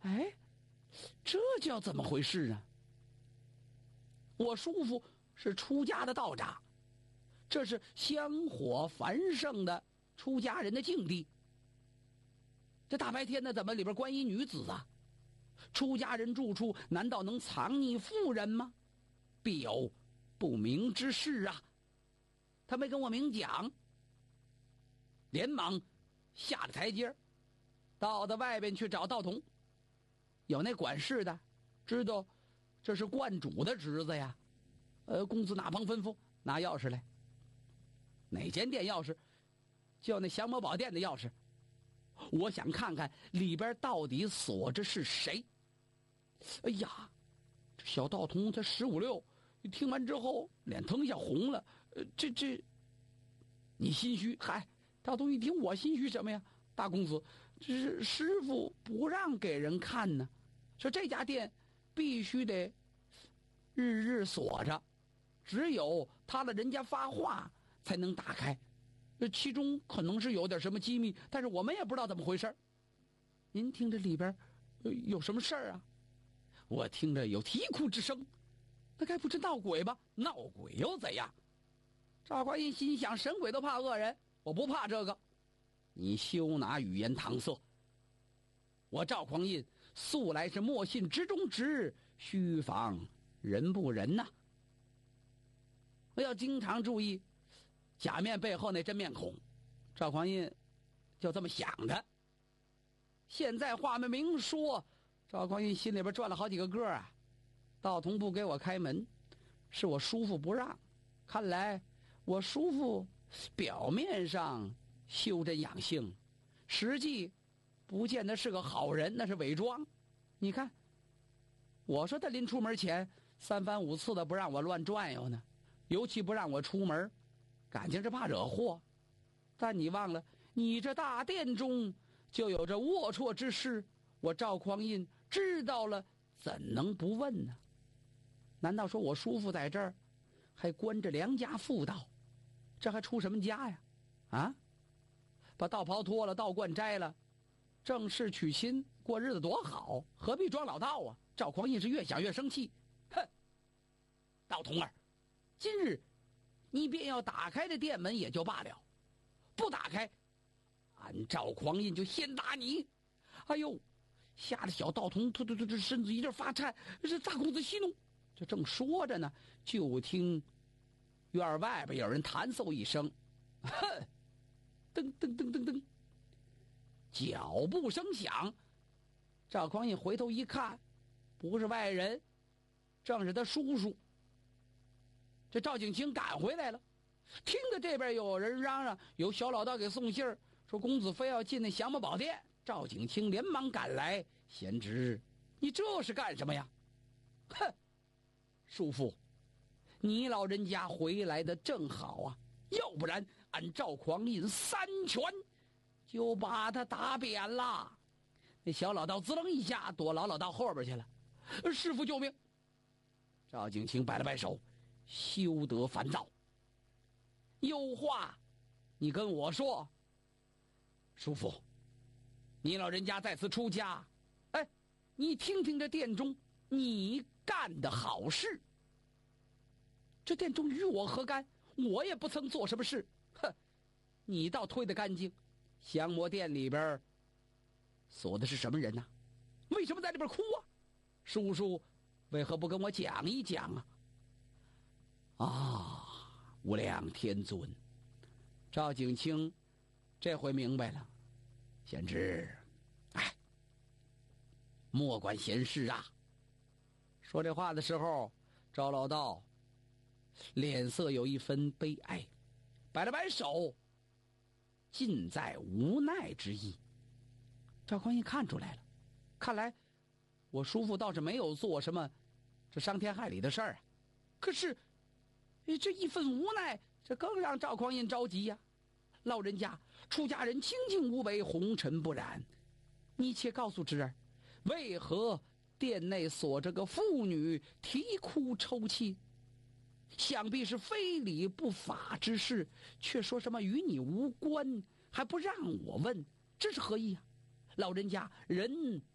哎，这叫怎么回事啊？我叔父是出家的道长，这是香火繁盛的出家人的境地。这大白天的，怎么里边关一女子啊？出家人住处难道能藏匿妇人吗？必有不明之事啊！他没跟我明讲，连忙下了台阶，到外边去找道童。有那管事的知道这是观主的侄子呀，公子哪旁吩咐，拿钥匙来。哪间店钥匙？就那降魔宝殿的钥匙。我想看看里边到底锁着是谁。哎呀，这小道童才15、16，听完之后脸腾一下红了。这，你心虚？嗨，道童一听我心虚什么呀？大公子，这是师傅不让给人看呢，说这家店必须得日日锁着，只有他的人家发话才能打开。这其中可能是有点什么机密，但是我们也不知道怎么回事。您听这里边有什么事儿啊？我听着有啼哭之声，那该不是闹鬼吧？闹鬼又怎样？赵匡胤心想，神鬼都怕恶人，我不怕这个。你休拿语言搪塞。我赵匡胤素来是莫信直中直，须防人不人呐。我要经常注意假面背后那真面孔。赵匡胤就这么想的。现在话没明说，赵匡胤心里边转了好几个个啊。道童不给我开门，是我叔父不让。看来我叔父表面上修真养性，实际不见得是个好人，那是伪装。你看，我说他临出门前3番5次的不让我乱转悠呢，尤其不让我出门，感情是怕惹祸。但你忘了，你这大殿中就有这龌龊之事，我赵匡胤知道了怎能不问呢？难道说我叔父在这儿还关着良家妇道，这还出什么家呀？啊，把道袍脱了，道冠摘了，正式娶亲过日子多好，何必装老道啊？赵匡胤是越想越生气。哼，道童儿，今日你便要打开这店门也就罢了，不打开，俺赵匡胤就先打你。哎呦，吓得小道童这身子一阵发颤，这大公子息怒。这正说着呢，就听院外边有人弹奏一声，哼，噔噔噔噔噔，脚步声响。赵匡胤回头一看，不是外人，正是他叔叔。这赵景清赶回来了，听得这边有人嚷嚷，有小老道给送信儿，说公子非要进那降魔宝殿。赵景清连忙赶来，贤侄，你这是干什么呀？哼，叔父，你老人家回来的正好啊，要不然俺赵匡胤3拳就把他打扁了。那小老道滋楞一下躲老道后边去了。师父救命！赵景清摆了摆手，休得烦躁，有话你跟我说。叔父，你老人家在此出家，哎，你听听这殿中你干的好事。这殿中与我何干？我也不曾做什么事。哼，你倒推得干净。降魔殿里边锁的是什么人呢？为什么在里边哭啊？叔叔为何不跟我讲一讲啊？啊，无量天尊，赵景清这回明白了。贤侄，哎，莫管闲事啊。说这话的时候，赵老道脸色有一分悲哀，摆了摆手，尽在无奈之意。赵匡胤看出来了，看来我叔父倒是没有做什么这伤天害理的事儿啊。可是这一份无奈，这更让赵匡胤着急呀。老人家出家人清净无为，红尘不染，你且告诉侄儿，为何殿内锁着个妇女啼哭抽泣？想必是非礼不法之事，却说什么与你无关，还不让我问，这是何意啊？老人家人